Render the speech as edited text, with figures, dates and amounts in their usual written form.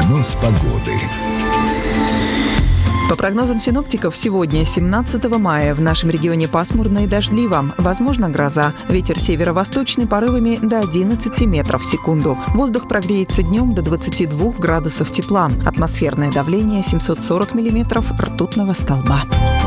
Прогноз погоды. По прогнозам синоптиков, сегодня, 17 мая, в нашем регионе пасмурно и дождливо. Возможна гроза. Ветер северо-восточный порывами до 11 метров в секунду. Воздух прогреется днем до 22 градусов тепла. Атмосферное давление 740 миллиметров ртутного столба.